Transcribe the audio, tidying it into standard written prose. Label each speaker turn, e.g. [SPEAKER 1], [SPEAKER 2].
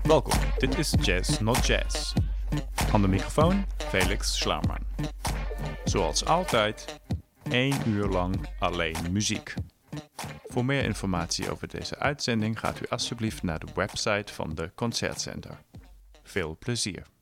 [SPEAKER 1] Welkom, dit is Jazz Not Jazz. Aan de microfoon Felix Schlarman. Zoals altijd, 1 uur lang alleen muziek. Voor meer informatie over deze uitzending gaat u alsjeblieft naar de website van de Concertcenter. Veel plezier.